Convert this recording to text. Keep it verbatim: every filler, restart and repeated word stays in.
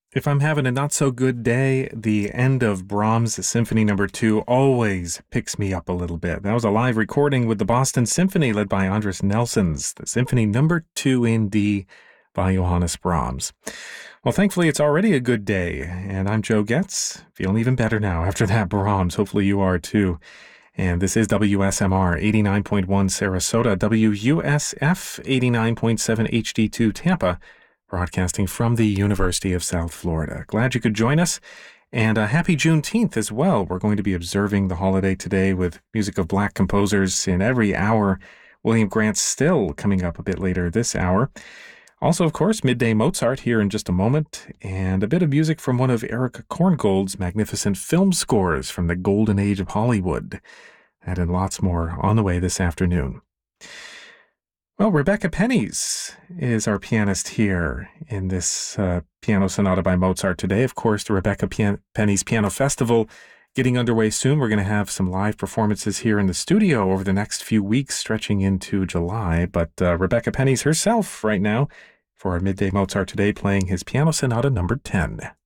If I'm having a not so good day, the end of Brahms' Symphony Number Two always picks me up a little bit. That was a live recording with the Boston Symphony led by Andris Nelsons, the Symphony Number Two in D by Johannes Brahms. Well, thankfully, it's already a good day, and I'm Joe Getz, feeling even better now after that Brahms. Hopefully you are too. And this is W S M R eighty-nine point one Sarasota, W U S F eighty-nine point seven H D two Tampa, broadcasting from the University of South Florida. Glad you could join us, and a happy Juneteenth as well. We're going to be observing the holiday today with music of Black composers in every hour. William Grant Still coming up a bit later this hour. Also, of course, Midday Mozart here in just a moment, and a bit of music from one of Erich Korngold's magnificent film scores from the golden age of Hollywood. That and lots more on the way this afternoon. Well, Rebecca Pennies is our pianist here in this uh, piano sonata by Mozart today. Of course, the Rebecca Pian- Pennies Piano Festival getting underway soon. We're going to have some live performances here in the studio over the next few weeks, stretching into July. But uh, Rebecca Pennies herself right now for our Midday Mozart today, playing his Piano Sonata number ten.